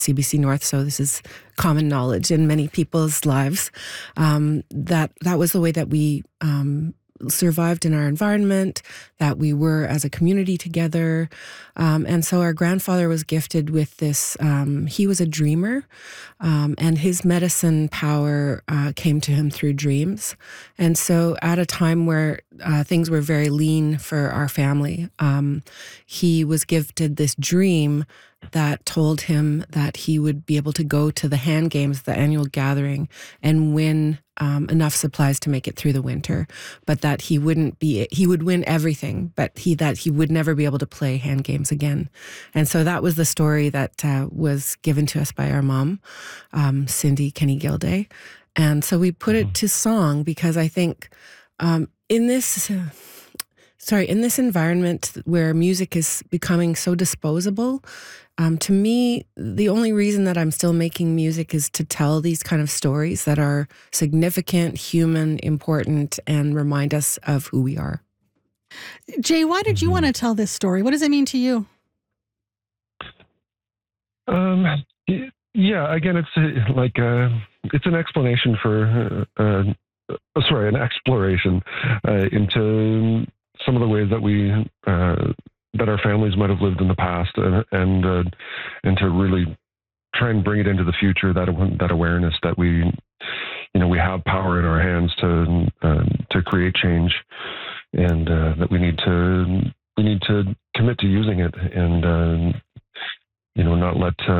CBC North, so this is common knowledge in many people's lives. That was the way that we survived in our environment, that we were as a community together. And so our grandfather was gifted with this, he was a dreamer, and his medicine power came to him through dreams. And so at a time where things were very lean for our family, he was gifted this dream that told him that he would be able to go to the hand games, the annual gathering, and win enough supplies to make it through the winter, but that he would win everything, but that he would never be able to play hand games again. And so that was the story that was given to us by our mom, Cindy Kenny Gilday. And so we put it to song because I think in this environment where music is becoming so disposable, to me, the only reason that I'm still making music is to tell these kind of stories that are significant, human, important, and remind us of who we are. Jay, why did you want to tell this story? What does it mean to you? Yeah, again, it's it's an explanation for, an exploration into some of the ways that that our families might have lived in the past, and to really try and bring it into the future. That awareness that we have power in our hands to create change, and that we need to commit to using it, and not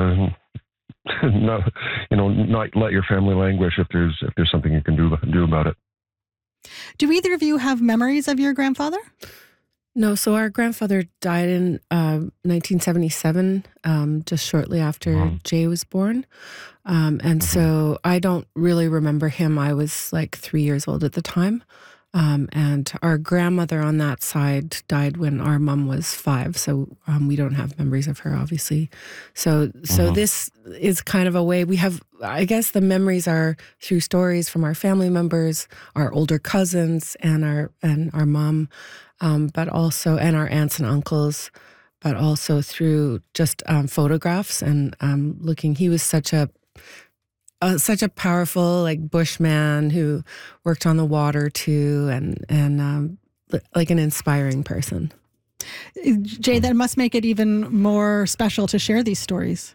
let your family languish if there's something you can do about it. Do either of you have memories of your grandfather? No, so our grandfather died in 1977, just shortly after Jay was born. And so I don't really remember him. I was like 3 years old at the time. And our grandmother on that side died when our mom was 5. So we don't have memories of her, obviously. So this is kind of a way we have, I guess the memories are through stories from our family members, our older cousins and our mom, but also, and our aunts and uncles, but also through just photographs and looking. He was such a powerful bushman who worked on the water too, and like an inspiring person. Jay, that must make it even more special to share these stories.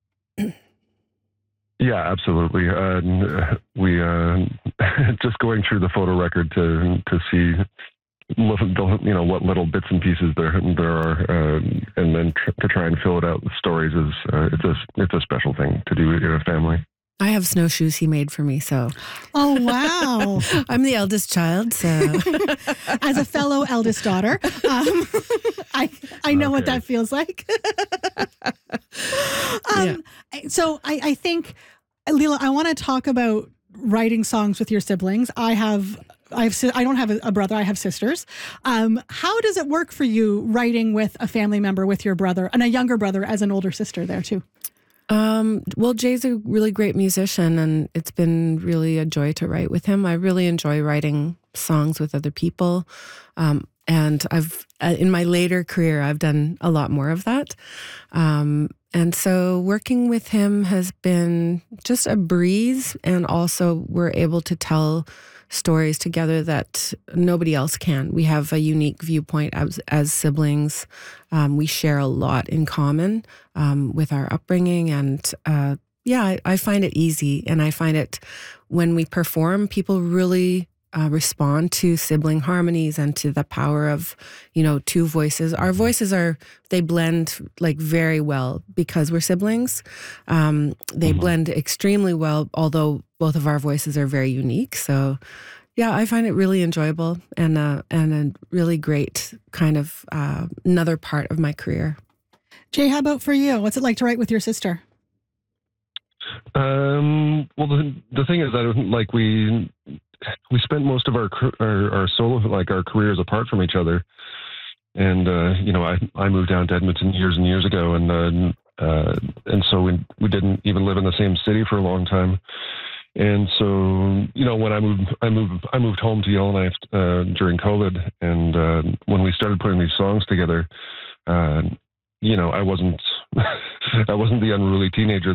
Yeah, absolutely. We just going through the photo record to see what little bits and pieces there are, and then to try and fill it out with stories is it's a special thing to do in a family. I have snowshoes he made for me, so. Oh, wow. I'm the eldest child, so. As a fellow eldest daughter, I know what that feels like. So I think, Leela, I want to talk about writing songs with your siblings. I don't have a brother. I have sisters. How does it work for you writing with a family member, with your brother, and a younger brother as an older sister there too? Well, Jay's a really great musician, and it's been really a joy to write with him. I really enjoy writing songs with other people. And I've, in my later career, I've done a lot more of that. And so working with him has been just a breeze. And also we're able to tell stories together that nobody else can. We have a unique viewpoint as siblings. We share a lot in common with our upbringing. And I find it easy. And I find it when we perform, people really respond to sibling harmonies and to the power of, two voices. Our voices they blend very well because we're siblings. They blend extremely well, although both of our voices are very unique. So yeah, I find it really enjoyable and a really great kind of another part of my career. Jay, how about for you? What's it like to write with your sister? Well, the thing is that we spent most of our solo our careers apart from each other, and I moved down to Edmonton years and years ago, and so we didn't even live in the same city for a long time, and so when I moved home to Yellowknife during COVID, and when we started putting these songs together, I wasn't the unruly teenager